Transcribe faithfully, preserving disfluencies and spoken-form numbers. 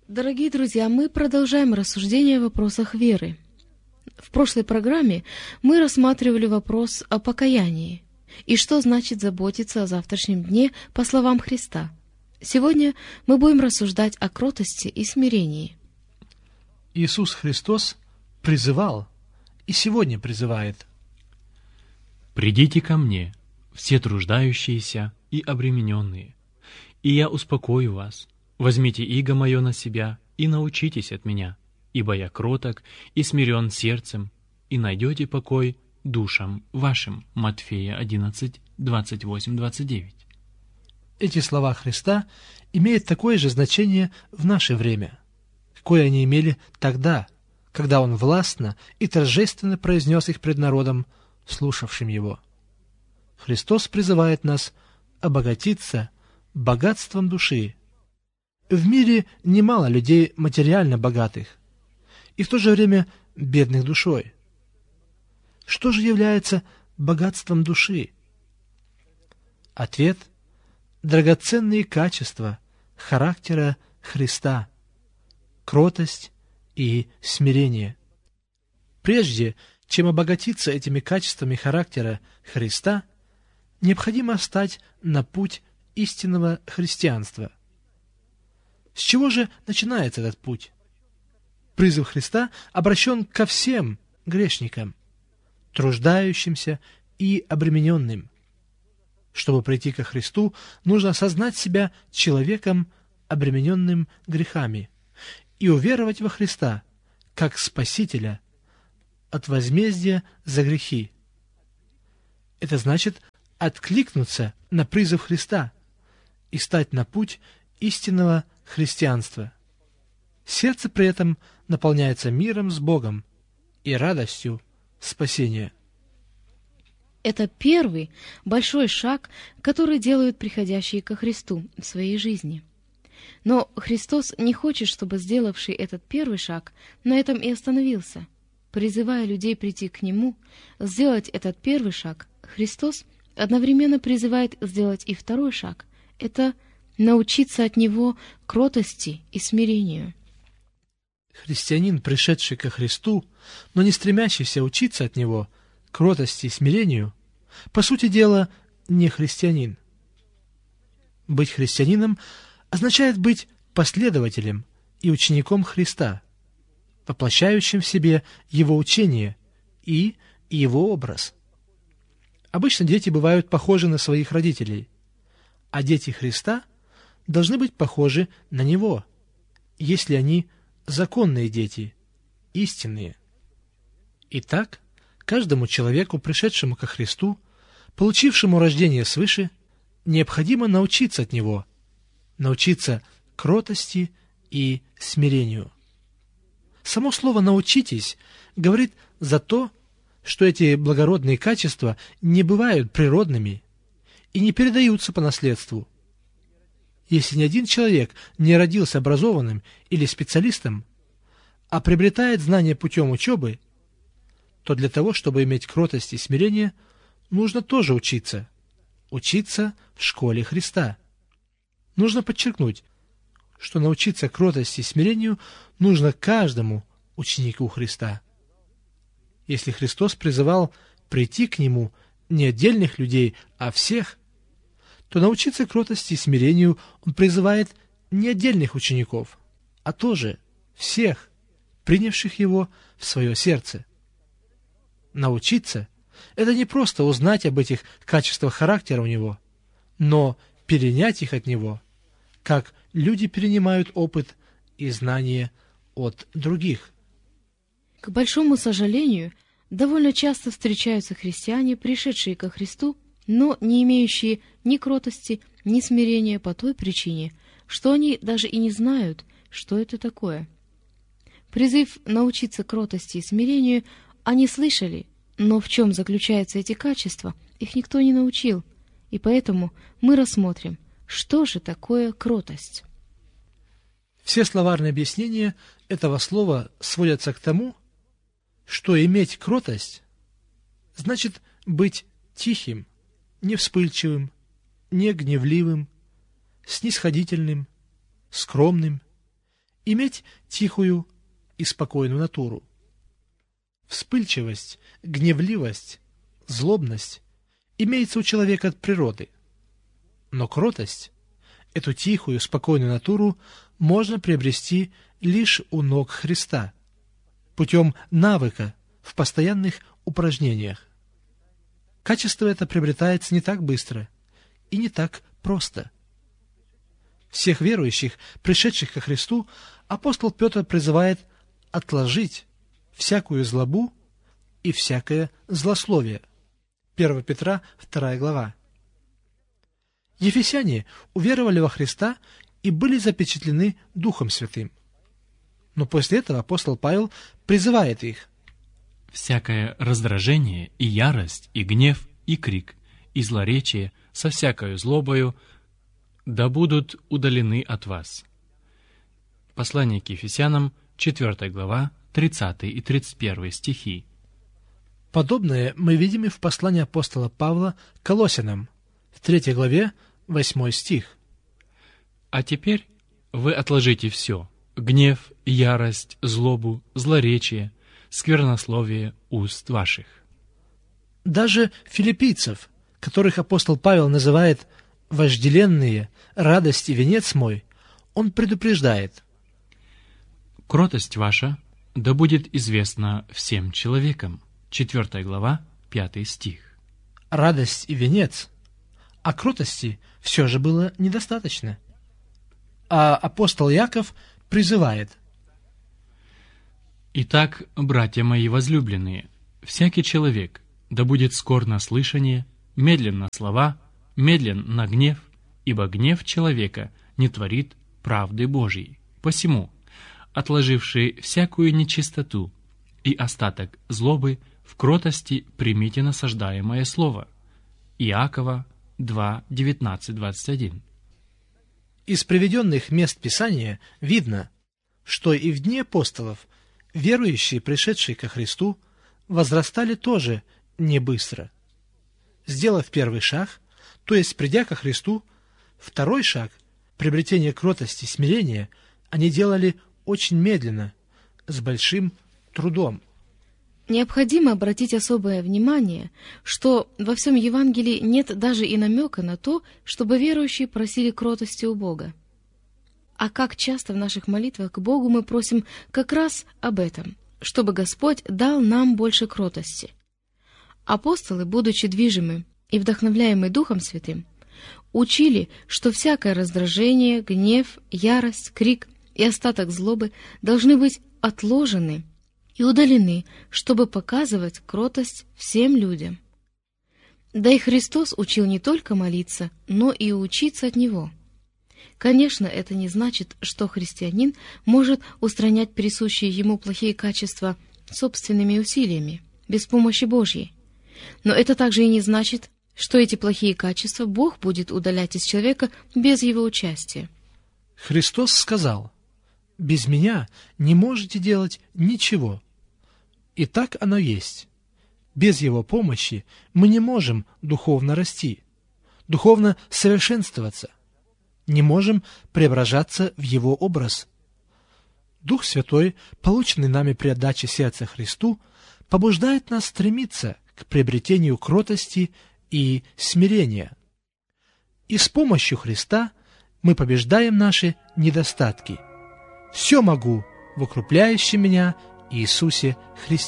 Дорогие друзья, мы продолжаем рассуждение о вопросах веры. В прошлой программе мы рассматривали вопрос о покаянии и что значит заботиться о завтрашнем дне по словам Христа. Сегодня мы будем рассуждать о кротости и смирении. Иисус Христос призывал и сегодня призывает: «Придите ко мне, все труждающиеся и обремененные, и я успокою вас. Возьмите иго мое на себя и научитесь от меня, ибо я кроток и смирен сердцем, и найдете покой душам вашим». Матфея одиннадцать, двадцать восемь двадцать девять. Эти слова Христа имеют такое же значение в наше время, какое они имели тогда, когда Он властно и торжественно произнес их пред народом, слушавшим Его. Христос призывает нас обогатиться богатством души. В мире немало людей материально богатых и в то же время бедных душой. Что же является богатством души? Ответ – драгоценные качества характера Христа, кротость и смирение. Прежде чем обогатиться этими качествами характера Христа, необходимо стать на путь истинного христианства. С чего же начинается этот путь? Призыв Христа обращен ко всем грешникам, труждающимся и обремененным. Чтобы прийти ко Христу, нужно осознать себя человеком, обремененным грехами, и уверовать во Христа, как Спасителя, от возмездия за грехи. Это значит откликнуться на призыв Христа и стать на путь истинного христианства. Сердце при этом наполняется миром с Богом и радостью спасения. Это первый большой шаг, который делают приходящие ко Христу в своей жизни. Но Христос не хочет, чтобы сделавший этот первый шаг на этом и остановился. Призывая людей прийти к Нему, сделать этот первый шаг, Христос одновременно призывает сделать и второй шаг. Это научиться от Него кротости и смирению. Христианин, пришедший ко Христу, но не стремящийся учиться от Него кротости и смирению, по сути дела, не христианин. Быть христианином означает быть последователем и учеником Христа, воплощающим в себе Его учение и Его образ. Обычно дети бывают похожи на своих родителей, а дети Христа должны быть похожи на Него, если они законные дети, истинные. Итак, каждому человеку, пришедшему ко Христу, получившему рождение свыше, необходимо научиться от Него, научиться кротости и смирению. Само слово «научитесь» говорит за то, что эти благородные качества не бывают природными и не передаются по наследству. Если ни один человек не родился образованным или специалистом, а приобретает знания путем учебы, то для того, чтобы иметь кротость и смирение, нужно тоже учиться. Учиться в школе Христа. Нужно подчеркнуть, что научиться кротости и смирению нужно каждому ученику Христа. Если Христос призывал прийти к Нему не отдельных людей, а всех, то научиться кротости и смирению Он призывает не отдельных учеников, а тоже всех, принявших Его в свое сердце. Научиться – это не просто узнать об этих качествах характера у Него, но перенять их от Него, как люди перенимают опыт и знания от других. К большому сожалению, довольно часто встречаются христиане, пришедшие ко Христу, но не имеющие ни кротости, ни смирения по той причине, что они даже и не знают, что это такое. Призыв научиться кротости и смирению они слышали, но в чем заключаются эти качества, их никто не научил, и поэтому мы рассмотрим, что же такое кротость. Все словарные объяснения этого слова сводятся к тому, что иметь кротость значит быть тихим, невспыльчивым, не гневливым, снисходительным, скромным иметь тихую и спокойную натуру. Вспыльчивость, гневливость, злобность имеется у человека от природы, но кротость, эту тихую, спокойную натуру, можно приобрести лишь у ног Христа, путем навыка в постоянных упражнениях. Качество это приобретается не так быстро и не так просто. Всех верующих, пришедших ко Христу, апостол Петр призывает отложить всякую злобу и всякое злословие. первое Петра, вторая глава. Ефесяне уверовали во Христа и были запечатлены Духом Святым. Но после этого апостол Павел призывает их: «Всякое раздражение, и ярость, и гнев, и крик, и злоречие со всякою злобою да будут удалены от вас». Послание к Ефесянам, четвёртая глава, тридцатый и тридцать первый стихи. Подобное мы видим и в послании апостола Павла к Колоссянам, в третьей главе, восьмой стих. «А теперь вы отложите все: гнев, ярость, злобу, злоречие, сквернословие уст ваших». Даже филиппийцев, которых апостол Павел называет «вожделенные, радость и венец мой», он предупреждает: «Кротость ваша да будет известна всем человекам». четвёртая глава, пятый стих. Радость и венец, а кротости все же было недостаточно. А апостол Яков призывает: «Итак, братья мои возлюбленные, всякий человек да будет скор на слышание, медлен на слова, медлен на гнев, ибо гнев человека не творит правды Божьей. Посему, отложивший всякую нечистоту и остаток злобы, в кротости примите насаждаемое слово». Иакова два, девятнадцать, двадцать один. Из приведенных мест Писания видно, что и в дни апостолов верующие, пришедшие ко Христу, возрастали тоже не быстро. Сделав первый шаг, то есть придя ко Христу, второй шаг, приобретение кротости и смирения, они делали очень медленно, с большим трудом. Необходимо обратить особое внимание, что во всем Евангелии нет даже и намека на то, чтобы верующие просили кротости у Бога. А как часто в наших молитвах к Богу мы просим как раз об этом, чтобы Господь дал нам больше кротости. Апостолы, будучи движимы и вдохновляемы Духом Святым, учили, что всякое раздражение, гнев, ярость, крик и остаток злобы должны быть отложены и удалены, чтобы показывать кротость всем людям. Да и Христос учил не только молиться, но и учиться от Него. Конечно, это не значит, что христианин может устранять присущие ему плохие качества собственными усилиями, без помощи Божьей. Но это также и не значит, что эти плохие качества Бог будет удалять из человека без его участия. Христос сказал: «Без меня не можете делать ничего». И так оно есть. Без Его помощи мы не можем духовно расти, духовно совершенствоваться, не можем преображаться в Его образ. Дух Святой, полученный нами при отдаче сердца Христу, побуждает нас стремиться к приобретению кротости и смирения. И с помощью Христа мы побеждаем наши недостатки. Все могу в укрепляющем меня Иисусе Христе.